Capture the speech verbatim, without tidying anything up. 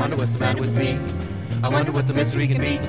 wonder what's the matter with me. I wonder what the mystery can be.